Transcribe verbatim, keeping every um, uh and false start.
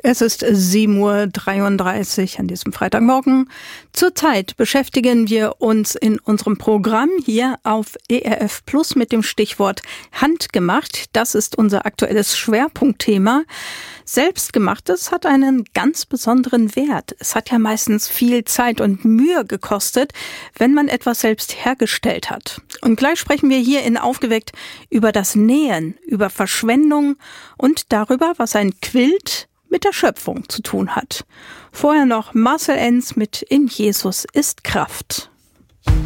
Es ist sieben Uhr dreiunddreißig an diesem Freitagmorgen. Zurzeit beschäftigen wir uns in unserem Programm hier auf E R F Plus mit dem Stichwort Handgemacht. Das ist unser aktuelles Schwerpunktthema. Selbstgemachtes hat einen ganz besonderen Wert. Es hat ja meistens viel Zeit und Mühe gekostet, wenn man etwas selbst hergestellt hat. Und gleich sprechen wir hier in Aufgeweckt über das Nähen, über Verschwendung und darüber, was ein Quilt mit der Schöpfung zu tun hat. Vorher noch Marcel Enz mit In Jesus ist Kraft.